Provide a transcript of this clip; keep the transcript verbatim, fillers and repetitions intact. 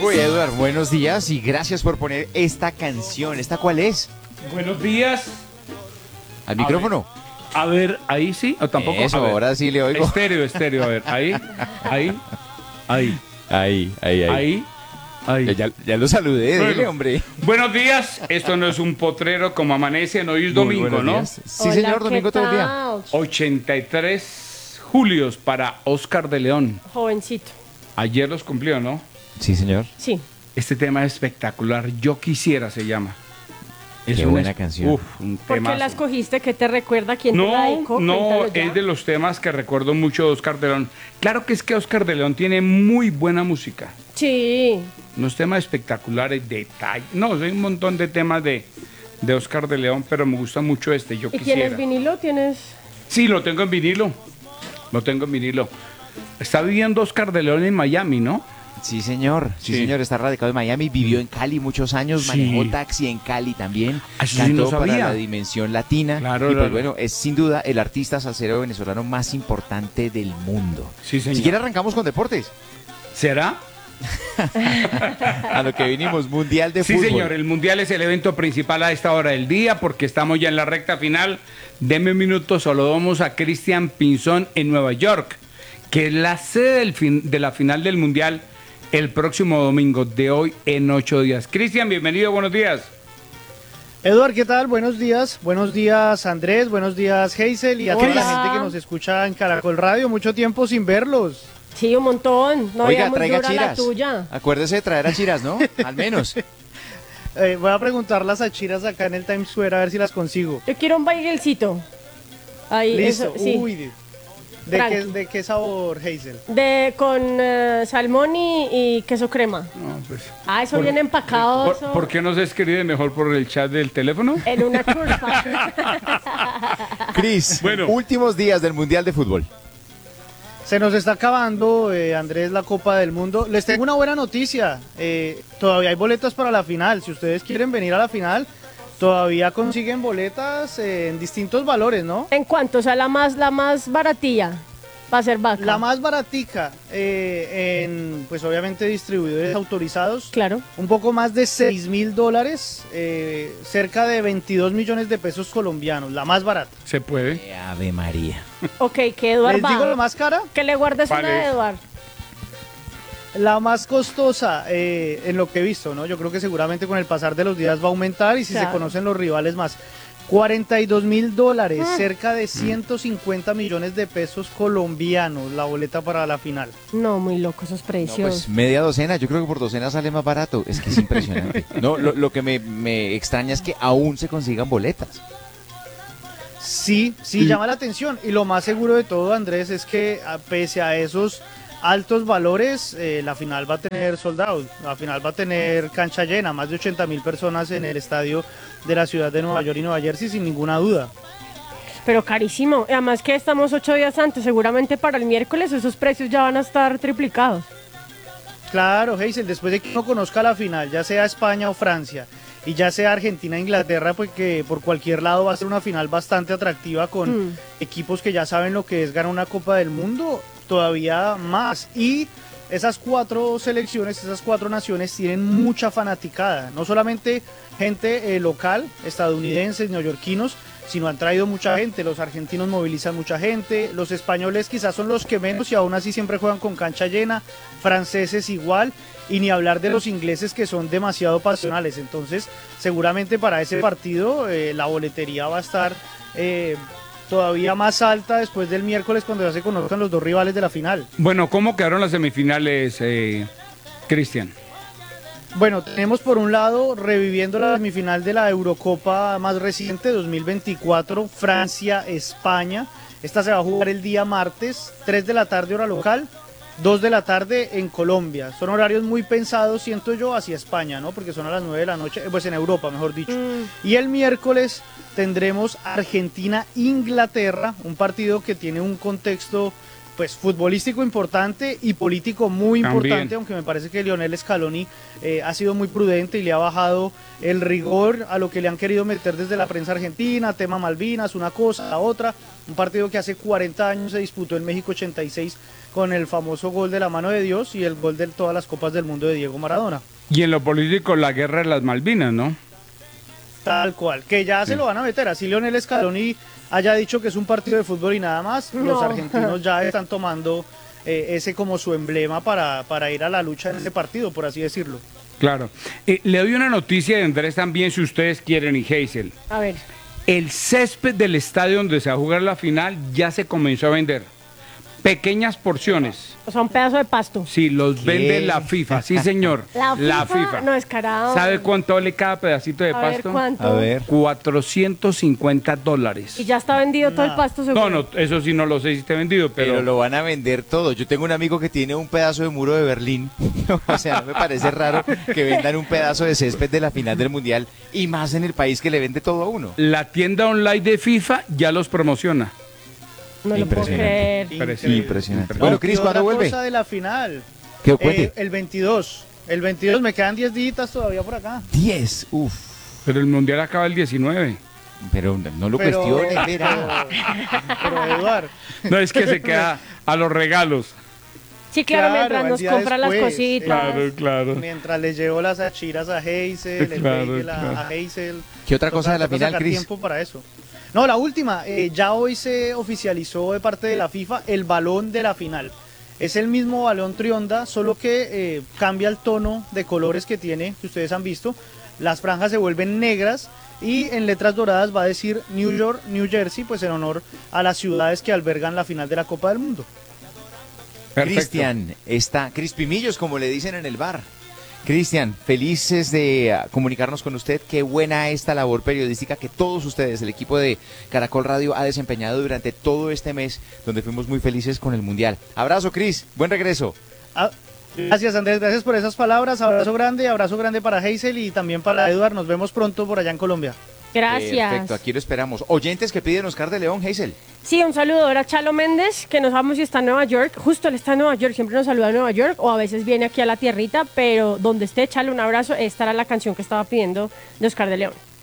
Uy, Eduard, buenos días y gracias por poner esta canción. ¿Esta cuál es? Buenos días. ¿Al micrófono? A ver, ahí sí, o tampoco. Eso, A ver. ahora sí le oigo. Estéreo, estéreo, a ver, ahí, ahí, ahí, Ahí, ahí, ahí. ahí, ahí. Ya, ya lo saludé, Bueno. dile, hombre. Buenos días, esto no es un potrero como amanece, no hoy es Muy domingo, buenos ¿no? días. Sí, Hola, señor, ¿qué domingo todo el día. tal? ochenta y tres julios para Oscar de León. Jovencito. Ayer los cumplió, ¿no? Sí, señor. Sí. Este tema es espectacular, Yo Quisiera se llama. Es Qué un buena es- canción. Uf, un ¿Por qué temazo. la escogiste? ¿Qué te recuerda? ¿Quién te la No, dedicó? no, Cuéntalo ya. es de los temas que recuerdo mucho de Oscar de León. Claro que es que Oscar de León tiene muy buena música. Sí. Unos temas espectaculares, detalles. No, hay un montón de temas de, de Oscar de León, pero me gusta mucho este, Yo ¿Y Quisiera. tienes vinilo? ¿Tienes...? Sí, lo tengo en vinilo. Lo tengo en vinilo. Está viviendo Oscar de León en Miami, ¿no? Sí, señor. Sí, Sí. señor. Está radicado en Miami. Vivió en Cali muchos años. Sí. Manejó taxi en Cali también. Ah, eso sí Cantó no sabía. para la dimensión latina. Claro, y pues claro. bueno, es sin duda el artista salsero venezolano más importante del mundo. Sí, señor. Si quiere arrancamos con deportes. ¿Será? A lo que vinimos, Mundial de Sí, Fútbol. señor, el Mundial es el evento principal a esta hora del día porque estamos ya en la recta final. Deme un minuto, saludamos a Cristian Pinzón en Nueva York, que es la sede del fin- de la final del Mundial el próximo domingo, de hoy en ocho días. Cristian, bienvenido, buenos días. Eduard, ¿qué tal? Buenos días. Buenos días, Andrés. Buenos días, Hazel. Y a toda la Hola. gente que nos escucha en Caracol Radio. Mucho tiempo sin verlos. Sí, un montón. No Oiga, había muy traiga dura la chiras. tuya. Acuérdese de traer a chiras, ¿no? Al menos. Eh, voy a preguntar las achiras acá en el Times Square a ver si las consigo. Yo quiero un baguelcito. Ahí, Listo. eso, sí. Uy, ¿de, de Tranqui. qué, ¿de qué sabor, Hazel? De, con eh, salmón y, y queso crema. No, pues, Ah, eso Por- viene empacado. ¿por, eso por qué no se escribe mejor por el chat del teléfono? En una churfa. Cris, Bueno. últimos días del Mundial de Fútbol. Se nos está acabando, eh, Andrés, la Copa del Mundo. Les tengo una buena noticia. Eh, todavía hay boletas para la final. Si ustedes quieren venir a la final, todavía consiguen boletas eh, en distintos valores, ¿no? ¿En cuánto? O sea, la más, la más baratilla. Va a ser vaca. La más baratica, eh, en, pues obviamente distribuidores autorizados, Claro. un poco más de seis mil dólares, eh, cerca de veintidós millones de pesos colombianos, la más barata. Se puede. Eh, Ave María. Ok, que Eduard Les va. digo la más cara, Que le guardes ¿Cuál una de es? Eduard. la más costosa eh, en lo que he visto, ¿no? Yo creo que seguramente con el pasar de los días va a aumentar y si Claro. se conocen los rivales más. cuarenta y dos mil dólares, Ah. cerca de ciento cincuenta millones de pesos colombianos, la boleta para la final. No, muy loco esos No, precios. pues media docena, yo creo que por docena sale más barato. Es que es impresionante. No, lo, lo que me, me extraña es que aún se consigan boletas. Sí, sí, llama la atención. Y lo más seguro de todo, Andrés, es que a- pese a esos altos valores, eh, la final va a tener sold out. La final va a tener cancha llena, más de ochenta mil personas en el estadio de la ciudad de Nueva York y Nueva Jersey, sin ninguna duda. Pero carísimo. Además que estamos ocho días antes. Seguramente para el miércoles esos precios ya van a estar triplicados. Claro, Hazel, después de que uno conozca la final, ya sea España o Francia, y ya sea Argentina e Inglaterra, pues que por cualquier lado va a ser una final bastante atractiva con Mm. equipos que ya saben lo que es ganar una Copa del Mundo, todavía más. Y esas cuatro selecciones, esas cuatro naciones tienen mucha fanaticada, no solamente gente eh, local, estadounidenses, neoyorquinos, sino han traído mucha gente. Los argentinos movilizan mucha gente, los españoles quizás son los que menos y aún así siempre juegan con cancha llena, franceses igual, y ni hablar de los ingleses que son demasiado pasionales. Entonces seguramente para ese partido eh, la boletería va a estar eh, todavía más alta después del miércoles cuando ya se conozcan los dos rivales de la final. Bueno, ¿cómo quedaron las semifinales, eh, Cristian? Bueno, tenemos por un lado, reviviendo la semifinal de la Eurocopa más reciente, dos mil veinticuatro, Francia-España. Esta se va a jugar el día martes, tres de la tarde hora local, dos de la tarde en Colombia. Son horarios muy pensados, siento yo, hacia España, ¿no? Porque son a las nueve de la noche, eh, pues en Europa, mejor dicho. Mm. Y el miércoles tendremos Argentina-Inglaterra, un partido que tiene un contexto pues futbolístico importante y político muy También. importante, aunque me parece que Lionel Scaloni eh, ha sido muy prudente y le ha bajado el rigor a lo que le han querido meter desde la prensa argentina, tema Malvinas, una cosa, la otra, un partido que hace cuarenta años se disputó en México ochenta y seis con el famoso gol de la mano de Dios y el gol de todas las copas del mundo de Diego Maradona. Y en lo político, la guerra de las Malvinas, ¿no? Tal cual, que ya Sí. se lo van a meter. Así Lionel Scaloni haya dicho que es un partido de fútbol y nada más, los No. argentinos ya están tomando eh, ese como su emblema para, para ir a la lucha en ese partido, por así decirlo. Claro. Eh, le doy una noticia de Andrés también, si ustedes quieren, y Hazel. A ver. El césped del estadio donde se va a jugar la final ya se comenzó a vender. Pequeñas porciones. O sea, un pedazo de pasto. Sí, los ¿Qué? vende la FIFA. Sí, señor. La FIFA, no, descarado. ¿Sabe cuánto vale cada pedacito de A ver pasto? cuánto. A ver. cuatrocientos cincuenta dólares. Y ya está vendido todo el No. pasto seguro. No, no, eso sí no lo sé si esté vendido, pero... Pero lo van a vender todo. Yo tengo un amigo que tiene un pedazo de muro de Berlín. O sea, no me parece raro que vendan un pedazo de césped de la final del Mundial y más en el país que le vende todo a uno. La tienda online de FIFA ya los promociona. No lo puedo Impresionante. creer. Parece- Impresionante. Bueno, Bueno, Y Cris, otra ¿cuándo vuelve? cosa de la final, ¿Qué eh, cuente? el veintidós. El veintidós, me quedan diez días todavía por acá. diez. Uf. Pero el mundial acaba el diecinueve. Pero no lo Pero, cuestione, verá. pero, pero, Eduard, No, es que se queda a los regalos. Sí, claro, Claro, mientras el nos día compra las después, cositas. Claro, claro. mientras les llevo las achiras a Hazel, el Claro, bagel a, claro. a Hazel. ¿Qué otra cosa de la toca final, sacar Cris? tiempo para eso. No, la última, eh, ya hoy se oficializó de parte de la FIFA el balón de la final. Es el mismo balón Trionda, solo que eh, cambia el tono de colores que tiene, que ustedes han visto. Las franjas se vuelven negras y en letras doradas va a decir New York, New Jersey, pues en honor a las ciudades que albergan la final de la Copa del Mundo. Perfecto. Cristian está, Crispimillos, como le dicen en el bar. Cristian, felices de ah, comunicarnos con usted. Qué buena esta labor periodística que todos ustedes, el equipo de Caracol Radio, ha desempeñado durante todo este mes, donde fuimos muy felices con el Mundial. Abrazo, Cris. Buen regreso. Ah, gracias Andrés, gracias por esas palabras. Abrazo grande, abrazo grande para Hazel y también para Eduard. Nos vemos pronto por allá en Colombia. Gracias. Perfecto, aquí lo esperamos. Oyentes que piden Oscar de León, Hazel. Sí, un saludo a Chalo Méndez, que no sabemos si está en Nueva York. Justo él está en Nueva York, siempre nos saluda en Nueva York, o a veces viene aquí a la tierrita, pero donde esté, Chalo, un abrazo. Esta era la canción que estaba pidiendo de Oscar de León.